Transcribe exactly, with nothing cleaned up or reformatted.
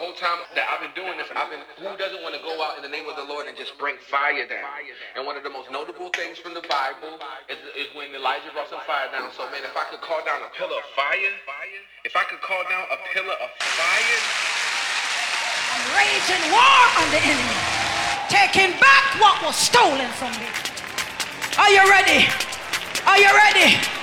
whole time that I've been doing this, I've been, who doesn't want to go out in the name of the Lord and just bring fire down? And one of the most notable things from the Bible is, is when Elijah brought some fire down. So man, if I could call down a pillar of fire, if I could call down a pillar of fire, I'm raging war on the enemy, taking back what was stolen from me. Are you ready? Are you ready?